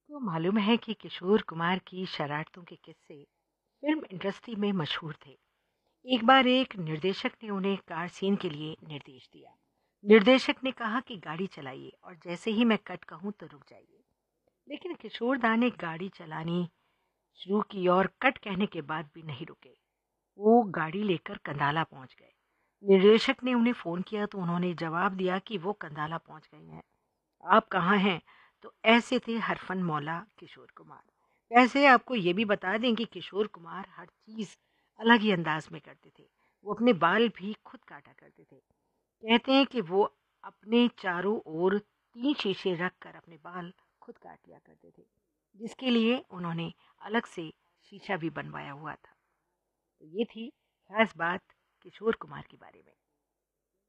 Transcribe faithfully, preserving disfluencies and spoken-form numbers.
को मालूम है कि किशोर कुमार की शरारतों के किस्से फिल्म इंडस्ट्री में मशहूर थे। एक बार एक निर्देशक ने उन्हें कार सीन के लिए निर्देश दिया। निर्देशक ने कहा कि गाड़ी चलाइए और जैसे ही मैं कट कहूँ तो रुक जाइए। लेकिन किशोर दा ने गाड़ी चलानी शुरू की और कट कहने के बाद भी नहीं रुके। वो गाड़ी लेकर कंदाला पहुंच गए। निर्देशक ने उन्हें फ़ोन किया तो उन्होंने जवाब दिया कि वो कंदाला पहुंच गए हैं। आप कहाँ हैं? तो ऐसे थे हरफन मौला किशोर कुमार। वैसे आपको ये भी बता दें कि किशोर कुमार हर चीज़ अलग ही अंदाज में करते थे। वो अपने बाल भी खुद काटा करते थे। कहते हैं कि वो अपने चारों ओर तीन शीशे रख कर अपने बाल खुद काट लिया करते थे, जिसके लिए उन्होंने अलग से शीशा भी बनवाया हुआ था। तो ये थी खास बात किशोर कुमार के बारे में।